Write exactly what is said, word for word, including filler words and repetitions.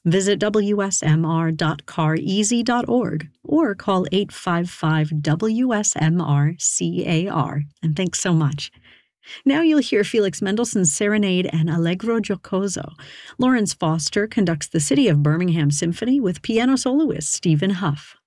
Visit W S M R dot car easy dot org or call eight five five W S M R C A R. And thanks so much. Now you'll hear Felix Mendelssohn's Serenade and Allegro Giocoso. Lawrence Foster conducts the City of Birmingham Symphony with piano soloist Stephen Huff.